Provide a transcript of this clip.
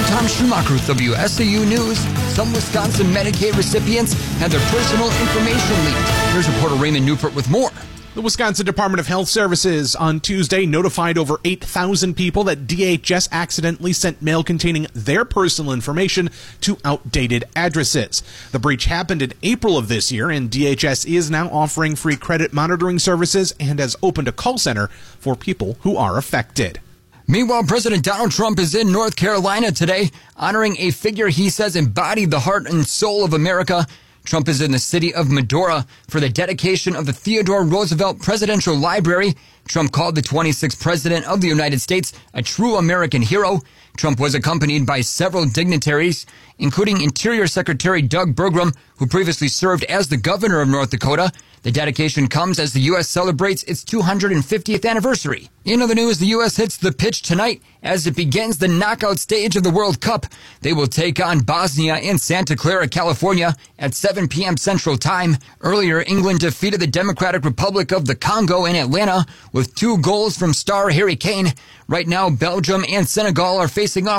Tom Schumacher with WSAU News. Some Wisconsin Medicaid recipients had their personal information leaked. Here's reporter Raymond Newport with more. The Wisconsin Department of Health Services on Tuesday notified over 8,000 people that DHS accidentally sent mail containing their personal information to outdated addresses. The breach happened in April of this year, and DHS is now offering free credit monitoring services and has opened a call center for people who are affected. Meanwhile, President Donald Trump is in North Carolina today, honoring a figure he says embodied the heart and soul of America. Trump is in the city of Medora for the dedication of the Theodore Roosevelt Presidential Library. Trump called the 26th President of the United States a true American hero. Trump was accompanied by several dignitaries, including Interior Secretary Doug Burgum, who previously served as the governor of North Dakota. The dedication comes as the U.S. celebrates its 250th anniversary. In other news, the U.S. hits the pitch tonight as it begins the knockout stage of the World Cup. They will take on Bosnia in Santa Clara, California at 7 p.m. Central Time. Earlier, England defeated the Democratic Republic of the Congo in Atlanta with 2 goals from star Harry Kane. Right now, Belgium and Senegal are facing off